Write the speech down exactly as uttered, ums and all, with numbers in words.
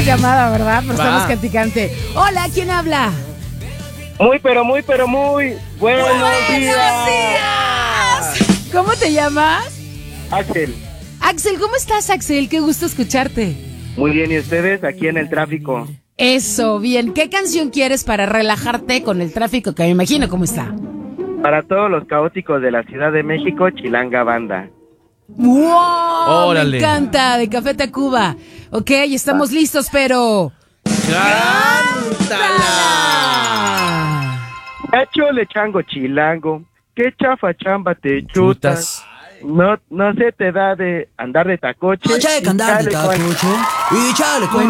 llamada, ¿verdad? Pero Va. estamos canticante. Hola, ¿quién habla? Muy, pero muy, pero muy buenos, ¡Buenos días. días! ¿Cómo te llamas? Axel, Axel, ¿cómo estás, Axel? Qué gusto escucharte. muy bien, ¿y ustedes aquí en el tráfico? Eso, bien. ¿Qué canción quieres para relajarte con el tráfico que me imagino cómo está? Para todos los caóticos de la Ciudad de México, Chilanga Banda. ¡Wow! Órale. Me encanta, de Café Tacuba. Ok, estamos listos, pero... ¡Cántala! Cacho le chango chilango, qué chafa chamba te chutas. Chutas. No, no se te da de andar de tacoche. No, che, que andar de Dale, Juan. tacucho. Y chale, con